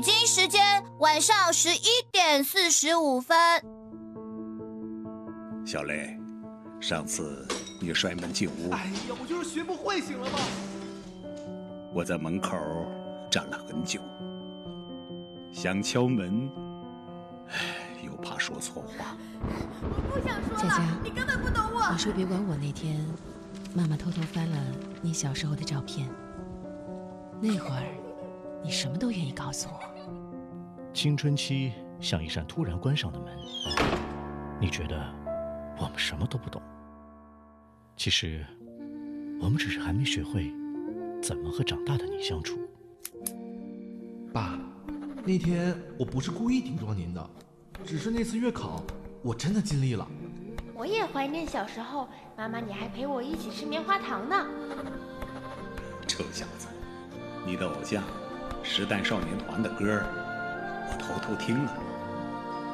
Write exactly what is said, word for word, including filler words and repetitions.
京时间晚上十一点四十五分。 小雷，上次你摔门进屋， 哎呀，我就是学不会，行了吗？ 我在门口站了很久，想敲门，唉，又怕说错话。 我不想说了， 佳佳， 你根本不懂我。 你说别管我那天，妈妈偷偷翻了你小时候的照片。那会儿，你什么都愿意告诉我。 青春期像一扇突然关上的门，你觉得我们什么都不懂。其实，我们只是还没学会怎么和长大的你相处。 爸，那天我不是故意顶撞您的，只是那次月考我真的尽力了。 我也怀念小时候，妈妈你还陪我一起吃棉花糖呢。 臭小子，你的偶像时代少年团的歌我偷偷听了。